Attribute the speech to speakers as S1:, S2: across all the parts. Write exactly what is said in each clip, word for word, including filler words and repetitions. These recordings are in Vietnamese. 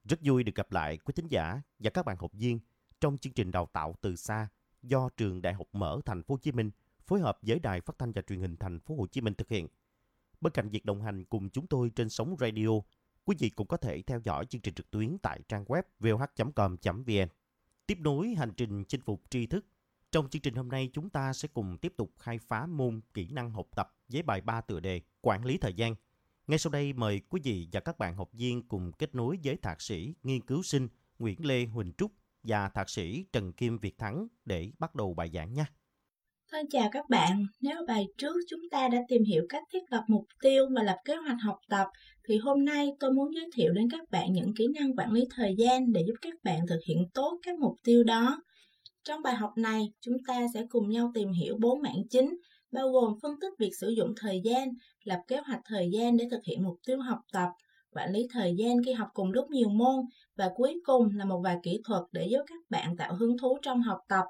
S1: Rất vui được gặp lại quý thính giả và các bạn học viên trong chương trình đào tạo từ xa do Trường Đại học Mở Thành phố Hồ Chí Minh phối hợp với Đài Phát thanh và Truyền hình Thành phố Hồ Chí Minh thực hiện. Bên cạnh việc đồng hành cùng chúng tôi trên sóng radio, quý vị cũng có thể theo dõi chương trình trực tuyến tại trang web v o h chấm com chấm v n. Tiếp nối hành trình chinh phục tri thức, trong chương trình hôm nay chúng ta sẽ cùng tiếp tục khai phá môn kỹ năng học tập với bài ba tựa đề Quản lý thời gian. Ngay sau đây mời quý vị và các bạn học viên cùng kết nối với Thạc sĩ nghiên cứu sinh Nguyễn Lê Huỳnh Trúc và Thạc sĩ Trần Kim Việt Thắng để bắt đầu bài giảng nha.
S2: Thân chào các bạn, nếu bài trước chúng ta đã tìm hiểu cách thiết lập mục tiêu và lập kế hoạch học tập, thì hôm nay tôi muốn giới thiệu đến các bạn những kỹ năng quản lý thời gian để giúp các bạn thực hiện tốt các mục tiêu đó. Trong bài học này, chúng ta sẽ cùng nhau tìm hiểu bốn mảng chính, bao gồm phân tích việc sử dụng thời gian, lập kế hoạch thời gian để thực hiện mục tiêu học tập, quản lý thời gian khi học cùng lúc nhiều môn, và cuối cùng là một vài kỹ thuật để giúp các bạn tạo hứng thú trong học tập.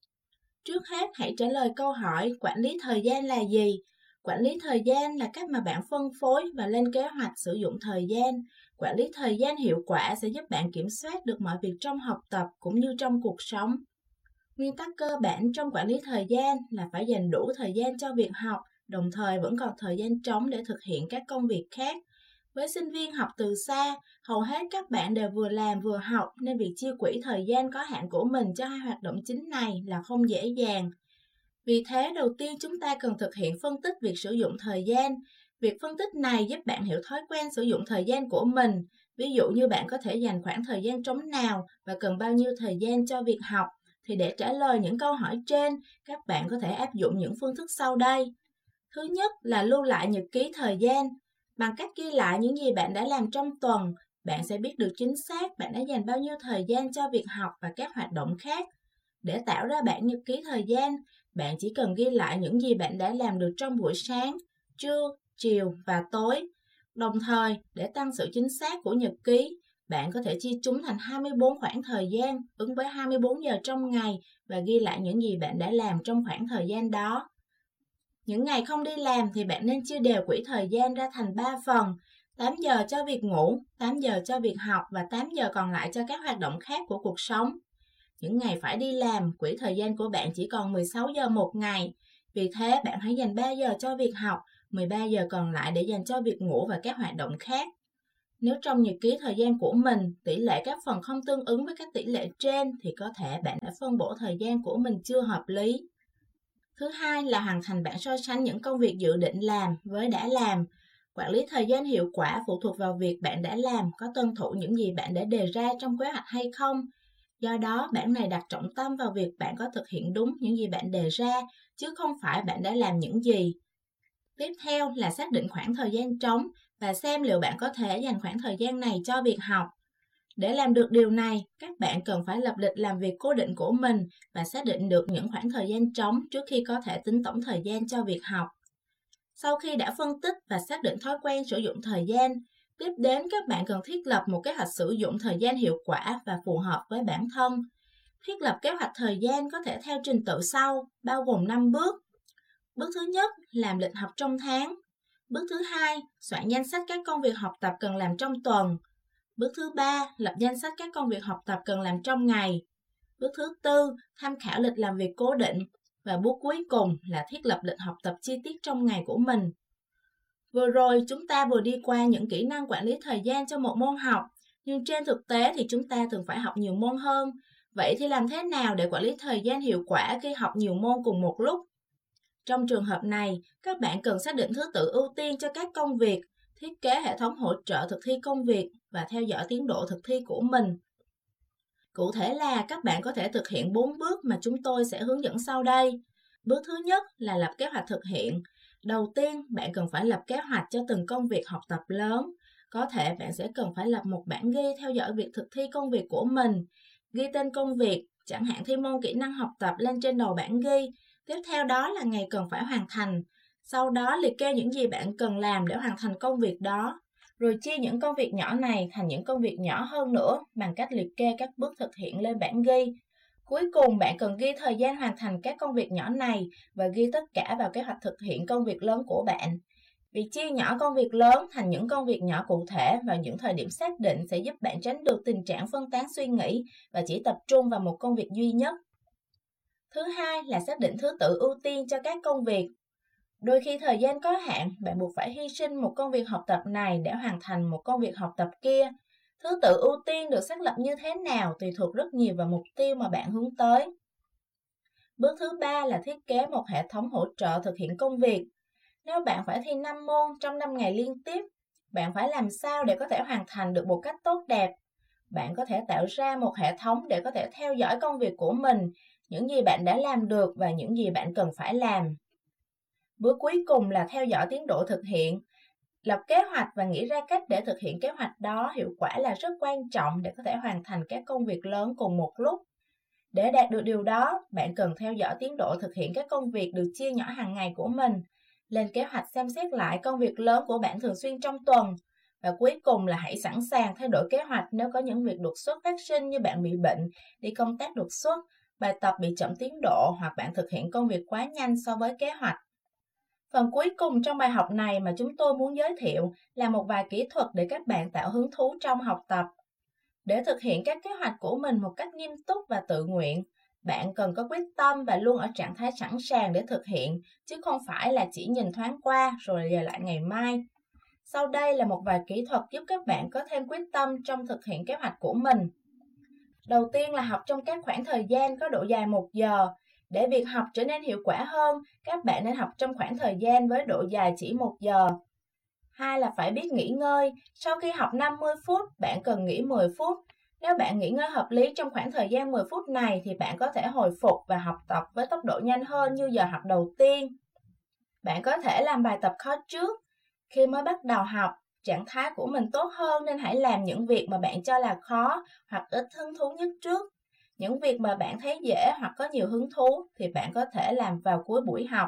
S2: Trước hết, hãy trả lời câu hỏi quản lý thời gian là gì? Quản lý thời gian là cách mà bạn phân phối và lên kế hoạch sử dụng thời gian. Quản lý thời gian hiệu quả sẽ giúp bạn kiểm soát được mọi việc trong học tập cũng như trong cuộc sống. Nguyên tắc cơ bản trong quản lý thời gian là phải dành đủ thời gian cho việc học, đồng thời vẫn còn thời gian trống để thực hiện các công việc khác. Với sinh viên học từ xa, hầu hết các bạn đều vừa làm vừa học nên việc chia quỹ thời gian có hạn của mình cho hai hoạt động chính này là không dễ dàng. Vì thế, đầu tiên chúng ta cần thực hiện phân tích việc sử dụng thời gian. Việc phân tích này giúp bạn hiểu thói quen sử dụng thời gian của mình. Ví dụ như bạn có thể dành khoảng thời gian trống nào và cần bao nhiêu thời gian cho việc học. Thì để trả lời những câu hỏi trên, các bạn có thể áp dụng những phương thức sau đây. Thứ nhất là lưu lại nhật ký thời gian. Bằng cách ghi lại những gì bạn đã làm trong tuần, bạn sẽ biết được chính xác bạn đã dành bao nhiêu thời gian cho việc học và các hoạt động khác. Để tạo ra bản nhật ký thời gian, bạn chỉ cần ghi lại những gì bạn đã làm được trong buổi sáng, trưa, chiều và tối. Đồng thời, để tăng sự chính xác của nhật ký, bạn có thể chia chúng thành hai mươi bốn khoảng thời gian, ứng với hai mươi bốn giờ trong ngày và ghi lại những gì bạn đã làm trong khoảng thời gian đó. Những ngày không đi làm thì bạn nên chia đều quỹ thời gian ra thành ba phần, tám giờ cho việc ngủ, tám giờ cho việc học và tám giờ còn lại cho các hoạt động khác của cuộc sống. Những ngày phải đi làm, quỹ thời gian của bạn chỉ còn mười sáu giờ một ngày. Vì thế, bạn hãy dành ba giờ cho việc học, mười ba giờ còn lại để dành cho việc ngủ và các hoạt động khác. Nếu trong nhật ký thời gian của mình, tỷ lệ các phần không tương ứng với các tỷ lệ trên thì có thể bạn đã phân bổ thời gian của mình chưa hợp lý. Thứ hai là hoàn thành bảng so sánh những công việc dự định làm với đã làm. Quản lý thời gian hiệu quả phụ thuộc vào việc bạn đã làm có tuân thủ những gì bạn đã đề ra trong kế hoạch hay không. Do đó, bảng này đặt trọng tâm vào việc bạn có thực hiện đúng những gì bạn đề ra, chứ không phải bạn đã làm những gì. Tiếp theo là xác định khoảng thời gian trống và xem liệu bạn có thể dành khoảng thời gian này cho việc học. Để làm được điều này, các bạn cần phải lập lịch làm việc cố định của mình và xác định được những khoảng thời gian trống trước khi có thể tính tổng thời gian cho việc học. Sau khi đã phân tích và xác định thói quen sử dụng thời gian, tiếp đến các bạn cần thiết lập một kế hoạch sử dụng thời gian hiệu quả và phù hợp với bản thân. Thiết lập kế hoạch thời gian có thể theo trình tự sau, bao gồm năm bước. Bước thứ nhất, làm lịch học trong tháng. Bước thứ hai, soạn danh sách các công việc học tập cần làm trong tuần. Bước thứ ba, lập danh sách các công việc học tập cần làm trong ngày. Bước thứ tư, tham khảo lịch làm việc cố định. Và bước cuối cùng là thiết lập lịch học tập chi tiết trong ngày của mình. Vừa rồi chúng ta vừa đi qua những kỹ năng quản lý thời gian cho một môn học, nhưng trên thực tế thì chúng ta thường phải học nhiều môn hơn. Vậy thì làm thế nào để quản lý thời gian hiệu quả khi học nhiều môn cùng một lúc? Trong trường hợp này, các bạn cần xác định thứ tự ưu tiên cho các công việc, thiết kế hệ thống hỗ trợ thực thi công việc và theo dõi tiến độ thực thi của mình. Cụ thể là các bạn có thể thực hiện bốn bước mà chúng tôi sẽ hướng dẫn sau đây. Bước thứ nhất là lập kế hoạch thực hiện. Đầu tiên, bạn cần phải lập kế hoạch cho từng công việc học tập lớn. Có thể bạn sẽ cần phải lập một bản ghi theo dõi việc thực thi công việc của mình. Ghi tên công việc, chẳng hạn thi môn kỹ năng học tập lên trên đầu bản ghi. Tiếp theo đó là ngày cần phải hoàn thành. Sau đó liệt kê những gì bạn cần làm để hoàn thành công việc đó. Rồi chia những công việc nhỏ này thành những công việc nhỏ hơn nữa bằng cách liệt kê các bước thực hiện lên bản ghi. Cuối cùng, bạn cần ghi thời gian hoàn thành các công việc nhỏ này và ghi tất cả vào kế hoạch thực hiện công việc lớn của bạn. Việc chia nhỏ công việc lớn thành những công việc nhỏ cụ thể vào những thời điểm xác định sẽ giúp bạn tránh được tình trạng phân tán suy nghĩ và chỉ tập trung vào một công việc duy nhất. Thứ hai là xác định thứ tự ưu tiên cho các công việc. Đôi khi thời gian có hạn, bạn buộc phải hy sinh một công việc học tập này để hoàn thành một công việc học tập kia. Thứ tự ưu tiên được xác lập như thế nào tùy thuộc rất nhiều vào mục tiêu mà bạn hướng tới. Bước thứ ba là thiết kế một hệ thống hỗ trợ thực hiện công việc. Nếu bạn phải thi năm môn trong năm ngày liên tiếp, bạn phải làm sao để có thể hoàn thành được một cách tốt đẹp? Bạn có thể tạo ra một hệ thống để có thể theo dõi công việc của mình, những gì bạn đã làm được và những gì bạn cần phải làm. Bước cuối cùng là theo dõi tiến độ thực hiện. Lập kế hoạch và nghĩ ra cách để thực hiện kế hoạch đó hiệu quả là rất quan trọng để có thể hoàn thành các công việc lớn cùng một lúc. Để đạt được điều đó, bạn cần theo dõi tiến độ thực hiện các công việc được chia nhỏ hàng ngày của mình, lên kế hoạch xem xét lại công việc lớn của bạn thường xuyên trong tuần, và cuối cùng là hãy sẵn sàng thay đổi kế hoạch nếu có những việc đột xuất phát sinh như bạn bị bệnh, đi công tác đột xuất, bài tập bị chậm tiến độ hoặc bạn thực hiện công việc quá nhanh so với kế hoạch. Phần cuối cùng trong bài học này mà chúng tôi muốn giới thiệu là một vài kỹ thuật để các bạn tạo hứng thú trong học tập. Để thực hiện các kế hoạch của mình một cách nghiêm túc và tự nguyện, bạn cần có quyết tâm và luôn ở trạng thái sẵn sàng để thực hiện, chứ không phải là chỉ nhìn thoáng qua rồi dời lại ngày mai. Sau đây là một vài kỹ thuật giúp các bạn có thêm quyết tâm trong thực hiện kế hoạch của mình. Đầu tiên là học trong các khoảng thời gian có độ dài một giờ. Để việc học trở nên hiệu quả hơn, các bạn nên học trong khoảng thời gian với độ dài chỉ một giờ. Hai là phải biết nghỉ ngơi. Sau khi học năm mươi phút, bạn cần nghỉ mười phút. Nếu bạn nghỉ ngơi hợp lý trong khoảng thời gian mười phút này thì bạn có thể hồi phục và học tập với tốc độ nhanh hơn như giờ học đầu tiên. Bạn có thể làm bài tập khó trước. Khi mới bắt đầu học, trạng thái của mình tốt hơn nên hãy làm những việc mà bạn cho là khó hoặc ít hứng thú nhất trước. Những việc mà bạn thấy dễ hoặc có nhiều hứng thú thì bạn có thể làm vào cuối buổi học.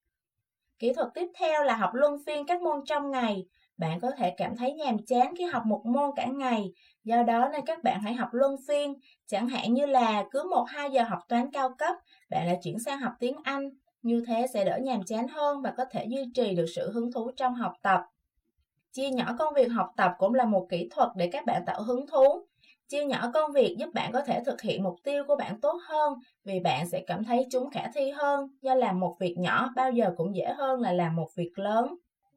S2: Kỹ thuật tiếp theo là học luân phiên các môn trong ngày. Bạn có thể cảm thấy nhàm chán khi học một môn cả ngày, do đó nên các bạn hãy học luân phiên, chẳng hạn như là cứ một đến hai giờ học toán cao cấp, bạn lại chuyển sang học tiếng Anh. Như thế sẽ đỡ nhàm chán hơn và có thể duy trì được sự hứng thú trong học tập. Chia nhỏ công việc học tập cũng là một kỹ thuật để các bạn tạo hứng thú. Chia nhỏ công việc giúp bạn có thể thực hiện mục tiêu của bạn tốt hơn vì bạn sẽ cảm thấy chúng khả thi hơn, do làm một việc nhỏ bao giờ cũng dễ hơn là làm một việc lớn.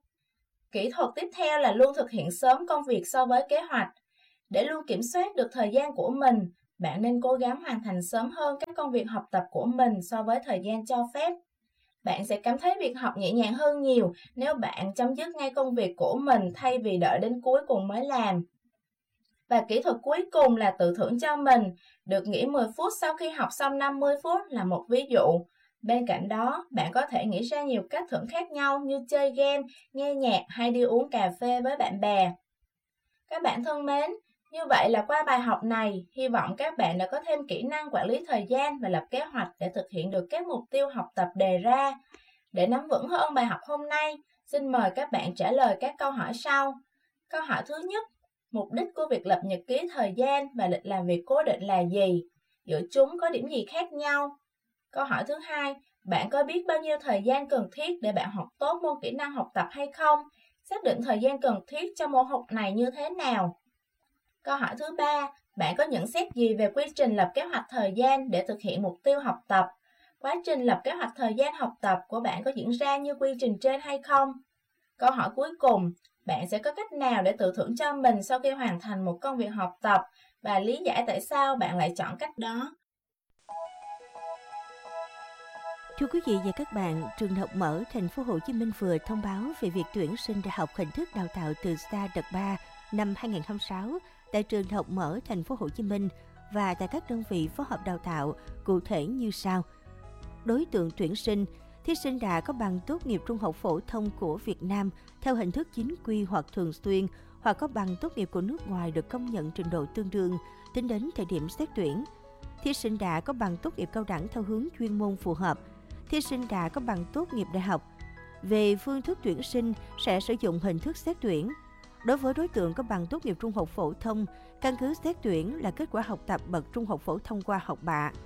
S2: Kỹ thuật tiếp theo là luôn thực hiện sớm công việc so với kế hoạch. Để luôn kiểm soát được thời gian của mình, bạn nên cố gắng hoàn thành sớm hơn các công việc học tập của mình so với thời gian cho phép. Bạn sẽ cảm thấy việc học nhẹ nhàng hơn nhiều nếu bạn chấm dứt ngay công việc của mình thay vì đợi đến cuối cùng mới làm. Và kỹ thuật cuối cùng là tự thưởng cho mình. Được nghỉ mười phút sau khi học xong năm mươi phút là một ví dụ. Bên cạnh đó, bạn có thể nghĩ ra nhiều cách thưởng khác nhau như chơi game, nghe nhạc hay đi uống cà phê với bạn bè. Các bạn thân mến, như vậy là qua bài học này, hy vọng các bạn đã có thêm kỹ năng quản lý thời gian và lập kế hoạch để thực hiện được các mục tiêu học tập đề ra. Để nắm vững hơn bài học hôm nay, xin mời các bạn trả lời các câu hỏi sau. Câu hỏi thứ nhất, mục đích của việc lập nhật ký thời gian và lịch làm việc cố định là gì? Giữa chúng có điểm gì khác nhau? Câu hỏi thứ hai, bạn có biết bao nhiêu thời gian cần thiết để bạn học tốt môn kỹ năng học tập hay không? Xác định thời gian cần thiết cho môn học này như thế nào? Câu hỏi thứ ba, bạn có nhận xét gì về quy trình lập kế hoạch thời gian để thực hiện mục tiêu học tập? Quá trình lập kế hoạch thời gian học tập của bạn có diễn ra như quy trình trên hay không? Câu hỏi cuối cùng, bạn sẽ có cách nào để tự thưởng cho mình sau khi hoàn thành một công việc học tập và lý giải tại sao bạn lại chọn cách đó?
S3: Thưa quý vị và các bạn, Trường Đại học Mở Thành phố Hồ Chí Minh vừa thông báo về việc tuyển sinh đại học hình thức đào tạo từ xa đợt ba năm hai nghìn không trăm lẻ sáu tại Trường Đại học Mở Thành phố Hồ Chí Minh và tại các đơn vị phối hợp đào tạo cụ thể như sau. Đối tượng tuyển sinh, thí sinh đã có bằng tốt nghiệp trung học phổ thông của Việt Nam theo hình thức chính quy hoặc thường xuyên, hoặc có bằng tốt nghiệp của nước ngoài được công nhận trình độ tương đương tính đến thời điểm xét tuyển. Thí sinh đã có bằng tốt nghiệp cao đẳng theo hướng chuyên môn phù hợp. Thí sinh đã có bằng tốt nghiệp đại học. Về phương thức tuyển sinh sẽ sử dụng hình thức xét tuyển. Đối với đối tượng có bằng tốt nghiệp trung học phổ thông, căn cứ xét tuyển là kết quả học tập bậc trung học phổ thông qua học bạ.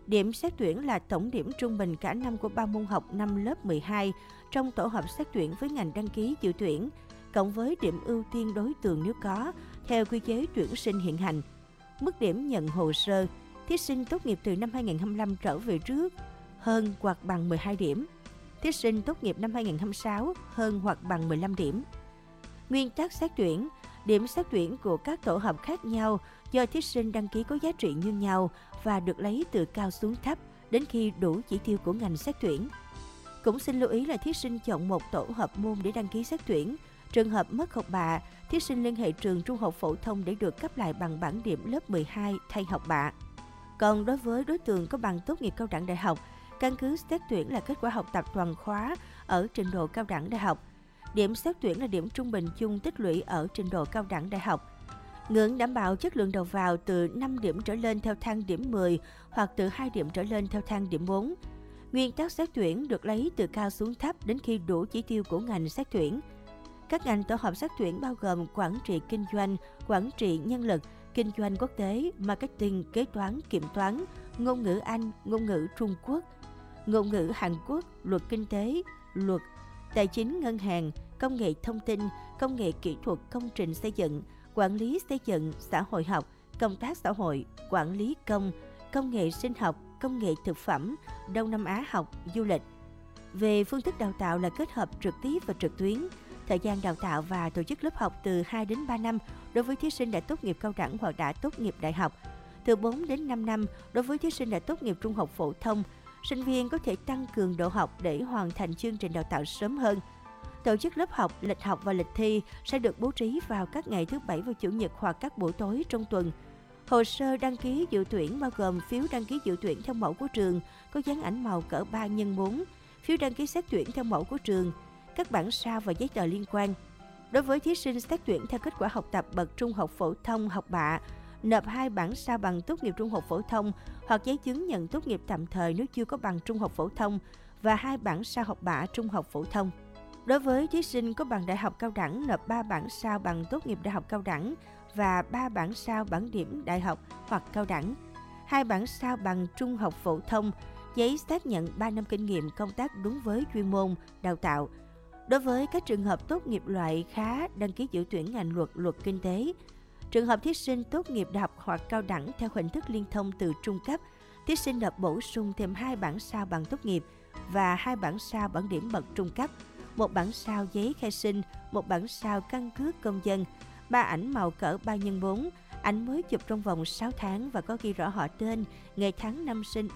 S3: Điểm xét tuyển là tổng điểm trung bình cả năm của ba môn học năm lớp mười hai trong tổ hợp xét tuyển với ngành đăng ký dự tuyển, cộng với điểm ưu tiên đối tượng nếu có, theo quy chế tuyển sinh hiện hành. Mức điểm nhận hồ sơ, thí sinh tốt nghiệp từ năm hai nghìn không trăm hai mươi lăm trở về trước hơn hoặc bằng mười hai điểm. Thí sinh tốt nghiệp năm hai nghìn không trăm hai mươi sáu hơn hoặc bằng mười lăm điểm. Nguyên tắc xét tuyển, điểm xét tuyển của các tổ hợp khác nhau do thí sinh đăng ký có giá trị như nhau và được lấy từ cao xuống thấp đến khi đủ chỉ tiêu của ngành xét tuyển. Cũng xin lưu ý là thí sinh chọn một tổ hợp môn để đăng ký xét tuyển. Trường hợp mất học bạ, thí sinh liên hệ trường trung học phổ thông để được cấp lại bằng bảng điểm lớp mười hai thay học bạ. Còn đối với đối tượng có bằng tốt nghiệp cao đẳng đại học, căn cứ xét tuyển là kết quả học tập toàn khóa ở trình độ cao đẳng đại học. Điểm xét tuyển là điểm trung bình chung tích lũy ở trình độ cao đẳng đại học. Ngưỡng đảm bảo chất lượng đầu vào từ năm điểm trở lên theo thang điểm mười hoặc từ hai điểm trở lên theo thang điểm bốn. Nguyên tắc xét tuyển được lấy từ cao xuống thấp đến khi đủ chỉ tiêu của ngành xét tuyển. Các ngành tổ hợp xét tuyển bao gồm quản trị kinh doanh, quản trị nhân lực, kinh doanh quốc tế, marketing, kế toán, kiểm toán, ngôn ngữ Anh, ngôn ngữ Trung Quốc, ngôn ngữ Hàn Quốc, luật kinh tế, luật, tài chính ngân hàng, công nghệ thông tin, công nghệ kỹ thuật công trình xây dựng, quản lý xây dựng, xã hội học, công tác xã hội, quản lý công, công nghệ sinh học, công nghệ thực phẩm, Đông Nam Á học, du lịch. Về phương thức đào tạo là kết hợp trực tiếp và trực tuyến. Thời gian đào tạo và tổ chức lớp học từ hai đến ba năm đối với thí sinh đã tốt nghiệp cao đẳng hoặc đã tốt nghiệp đại học. Từ bốn đến năm năm đối với thí sinh đã tốt nghiệp trung học phổ thông. Sinh viên có thể tăng cường độ học để hoàn thành chương trình đào tạo sớm hơn. Tổ chức lớp học, lịch học và lịch thi sẽ được bố trí vào các ngày thứ Bảy và Chủ nhật hoặc các buổi tối trong tuần. Hồ sơ đăng ký dự tuyển bao gồm phiếu đăng ký dự tuyển theo mẫu của trường có dán ảnh màu cỡ ba nhân bốn, phiếu đăng ký xét tuyển theo mẫu của trường, các bản sao và giấy tờ liên quan. Đối với thí sinh xét tuyển theo kết quả học tập bậc trung học phổ thông học bạ, nộp hai bản sao bằng tốt nghiệp trung học phổ thông hoặc giấy chứng nhận tốt nghiệp tạm thời nếu chưa có bằng trung học phổ thông và hai bản sao học bạ trung học phổ thông. Đối với thí sinh có bằng đại học cao đẳng, nộp ba bản sao bằng tốt nghiệp đại học cao đẳng và ba bản sao bảng điểm đại học hoặc cao đẳng, hai bản sao bằng trung học phổ thông, giấy xác nhận ba năm kinh nghiệm công tác đúng với chuyên môn đào tạo. Đối với các trường hợp tốt nghiệp loại khá đăng ký dự tuyển ngành luật, luật kinh tế, trường hợp thí sinh tốt nghiệp đại học hoặc cao đẳng theo hình thức liên thông từ trung cấp, thí sinh nộp bổ sung thêm hai bản sao bằng tốt nghiệp và hai bản sao bảng điểm bậc trung cấp, một bản sao giấy khai sinh, một bản sao căn cước công dân, ba ảnh màu cỡ ba nhân bốn, ảnh mới chụp trong vòng sáu tháng và có ghi rõ họ tên, ngày tháng năm sinh